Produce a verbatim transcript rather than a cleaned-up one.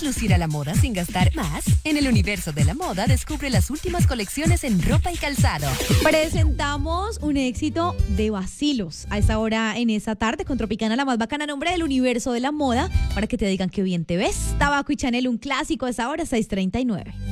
lucir a la moda sin gastar más? En el universo de la moda descubre las últimas colecciones en ropa y calzado. Presentamos un éxito de Vacilos a esa hora en esa tarde con Tropicana, la más bacana, nombre del universo de la moda, para que te digan que bien te ves. Tabaco y Chanel, un clásico a esa hora, seis treinta y nueve.